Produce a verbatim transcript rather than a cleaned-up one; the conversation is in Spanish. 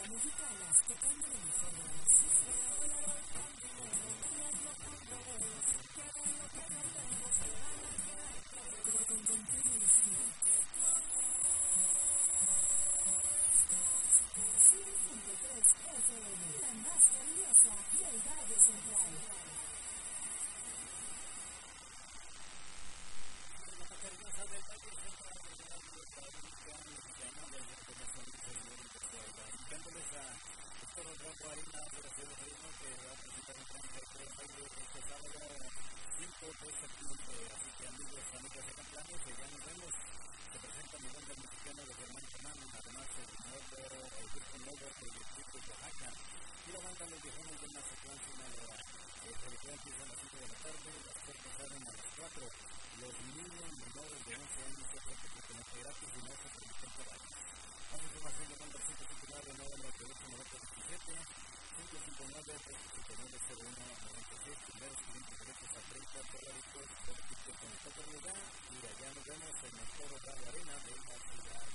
mexicanas tocando lo mejor de la música. Con contigo elegido. cien punto tres F M, la más valiosa del Valle Central. Invitándoles a Héctor Rojo Arena de la Ciudad de Reino, que va a presentar un concierto de baile este sábado cinco de septiembre. Así que amigos, amigas de Camplanes, que ya nos vemos. Se presenta mi banda mexicana de Germán Chamán, además el nuevo, el grupo nuevo proyectito de Oaxaca. Y la banda Los Viejones de Mazatlán, Sinaloa. El festival empieza a las cinco de la tarde, las puertas abren a las cuatro. Los niños menores de once años se presentan gratis y no se permiten horarios. Más información llamando al cinco cinco nueve, nueve nueve ocho, nueve siete, cinco cinco nueve, tres cinco nueve, cero uno nueve seis, primeros quinientos derechos a treinta dólares por ticket con el toque de lugar. Y allá nos vemos en el Foro Radio Arena de la Ciudad